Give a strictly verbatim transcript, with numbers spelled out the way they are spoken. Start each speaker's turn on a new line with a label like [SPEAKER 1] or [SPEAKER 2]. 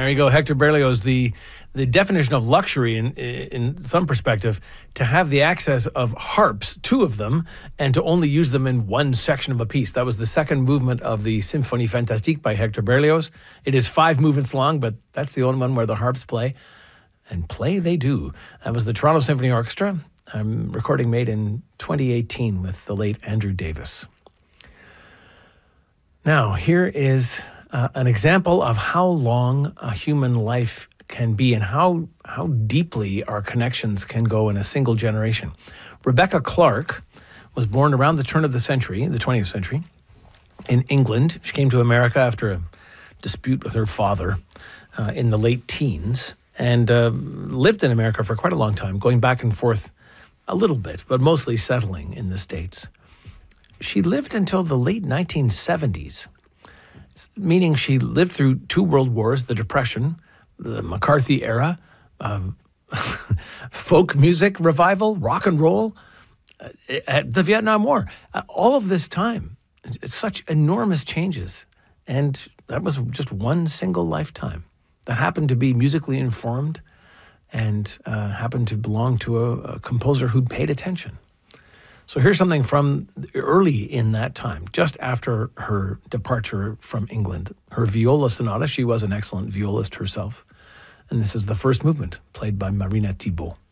[SPEAKER 1] There you go, Hector Berlioz, the the definition of luxury in in some perspective, to have the access of harps, two of them, and to only use them in one section of a piece. That was the second movement of the Symphonie Fantastique by Hector Berlioz. It is five movements long, but that's the only one where the harps play. And play they do. That was the Toronto Symphony Orchestra, a recording made in twenty eighteen with the late Andrew Davis. Now, here is uh, an example of how long a human life can be and how how deeply our connections can go in a single generation. Rebecca Clark was born around the turn of the century, the twentieth century, in England. She came to America after a dispute with her father uh, in the late teens and uh, lived in America for quite a long time, going back and forth a little bit, but mostly settling in the States. She lived until the late nineteen seventies, meaning she lived through two world wars, the Depression, the McCarthy era, um, folk music revival, rock and roll, uh, the Vietnam War. Uh, all of this time, it's such enormous changes. And that was just one single lifetime that happened to be musically informed and uh, happened to belong to a, a composer who paid attention. So here's something from early in that time, just after her departure from England. Her viola sonata, she was an excellent violist herself. And this is the first movement, played by Marina Thibault.